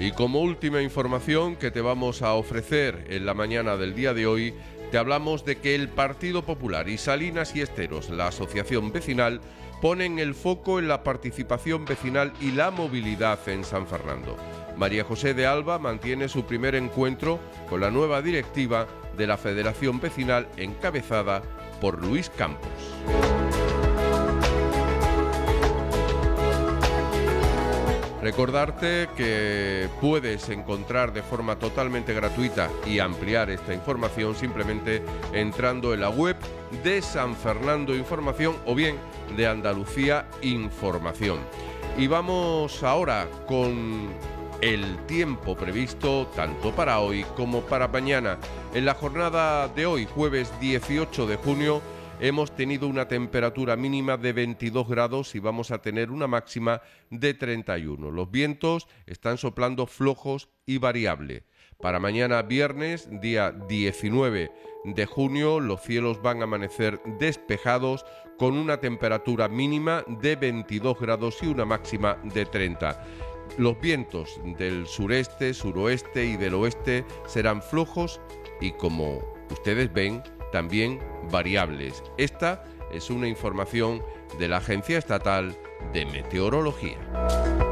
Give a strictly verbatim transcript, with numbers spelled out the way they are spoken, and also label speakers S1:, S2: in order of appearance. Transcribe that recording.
S1: Y como última información que te vamos a ofrecer en la mañana del día de hoy, te hablamos de que el Partido Popular y Salinas y Esteros, la asociación vecinal, ponen el foco en la participación vecinal y la movilidad en San Fernando. María José de Alba mantiene su primer encuentro con la nueva directiva de la Federación Vecinal encabezada por Luis Campos. Recordarte que puedes encontrar de forma totalmente gratuita y ampliar esta información simplemente entrando en la web de San Fernando Información o bien de Andalucía Información. Y vamos ahora con el tiempo previsto tanto para hoy como para mañana. En la jornada de hoy, jueves dieciocho de junio, hemos tenido una temperatura mínima de veintidós grados y vamos a tener una máxima de treinta y uno. Los vientos están soplando flojos y variable. Para mañana viernes, día diecinueve de junio, los cielos van a amanecer despejados con una temperatura mínima de veintidós grados y una máxima de treinta. Los vientos del sureste, suroeste y del oeste serán flojos y, como ustedes ven, también variables. Esta es una información de la Agencia Estatal de Meteorología.